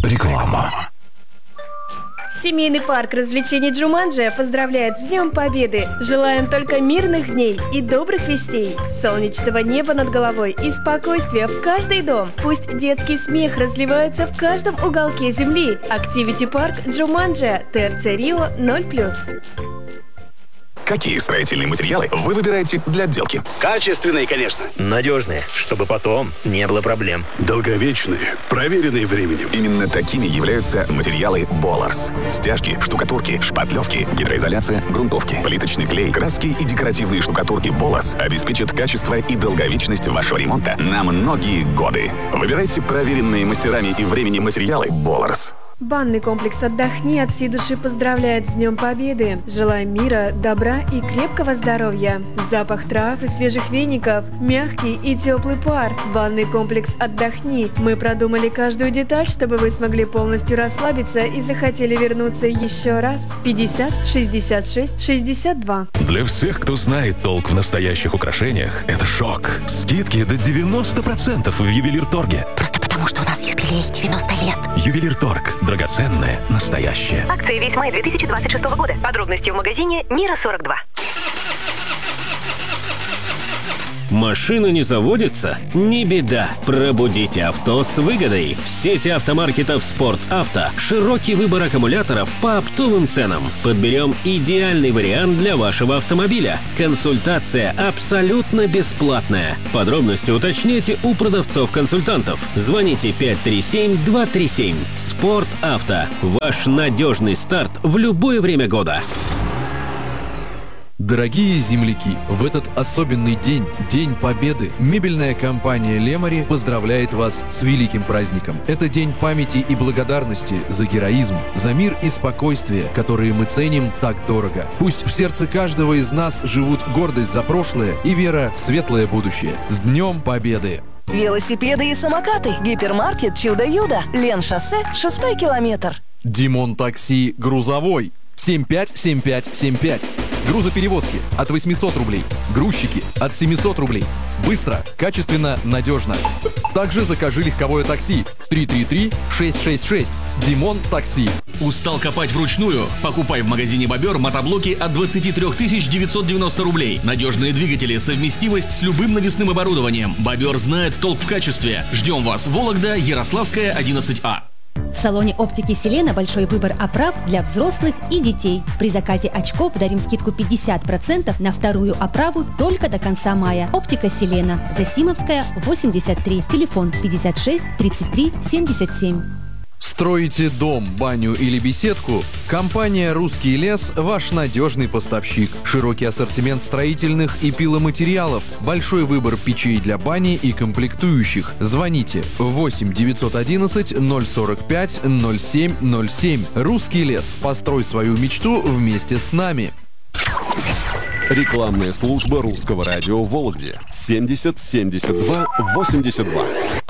Реклама. Семейный парк развлечений Джуманджи поздравляет с Днем Победы. Желаем только мирных дней и добрых вестей, солнечного неба над головой и спокойствия в каждый дом. Пусть детский смех разливается в каждом уголке земли. Activity парк Джуманджи, ТРЦ Рио 0+. Какие строительные материалы вы выбираете для отделки? Качественные, конечно. Надежные, чтобы потом не было проблем. Долговечные, проверенные временем. Именно такими являются материалы Bolars. Стяжки, штукатурки, шпатлевки, гидроизоляция, грунтовки, плиточный клей, краски и декоративные штукатурки Bolars обеспечат качество и долговечность вашего ремонта на многие годы. Выбирайте проверенные мастерами и временем материалы Bolars. Банный комплекс «Отдохни» от всей души поздравляет с Днем Победы. Желаем мира, добра и крепкого здоровья. Запах трав и свежих веников, мягкий и теплый пар. Банный комплекс «Отдохни». Мы продумали каждую деталь, чтобы вы смогли полностью расслабиться и захотели вернуться еще раз. 50 66 62. Для всех, кто знает толк в настоящих украшениях, это шок. Скидки до 90% в Ювелирторге. Просто потому, что у нас юбилей 90 лет. Ювелирторг. Драгоценное, настоящее. Акция весь май 2026 года. Подробности в магазине Мира 42. Машина не заводится? Не беда. Пробудите авто с выгодой. В сети автомаркетов «Спорт Авто» широкий выбор аккумуляторов по оптовым ценам. Подберем идеальный вариант для вашего автомобиля. Консультация абсолютно бесплатная. Подробности уточните у продавцов-консультантов. Звоните 537-237. «Спорт Авто». Ваш надежный старт в любое время года. Дорогие земляки, в этот особенный день, День Победы, мебельная компания «Лемари» поздравляет вас с великим праздником. Это день памяти и благодарности за героизм, за мир и спокойствие, которые мы ценим так дорого. Пусть в сердце каждого из нас живут гордость за прошлое и вера в светлое будущее. С Днем Победы! Велосипеды и самокаты. Гипермаркет «Чудо-Юдо». Лен-шоссе, 6-й километр. Димон Такси грузовой. 757575. Грузоперевозки от 800 рублей. Грузчики от 700 рублей. Быстро, качественно, надежно. Также закажи легковое такси 333-666. Димон Такси. Устал копать вручную? Покупай в магазине «Бобер» мотоблоки от 23 990 рублей. Надежные двигатели, совместимость с любым навесным оборудованием. «Бобер» знает толк в качестве. Ждем вас. Вологда, Ярославская, 11А. В салоне оптики «Селена» большой выбор оправ для взрослых и детей. При заказе очков дарим скидку 50% на вторую оправу только до конца мая. Оптика «Селена», Засимовская, 83, телефон 56 33 77. Строите дом, баню или беседку? Компания «Русский лес» – ваш надежный поставщик. Широкий ассортимент строительных и пиломатериалов, большой выбор печей для бани и комплектующих. Звоните 8 911 045 07 07. «Русский лес». Построй свою мечту вместе с нами. Рекламная служба русского радио в Вологде. 70 72 82.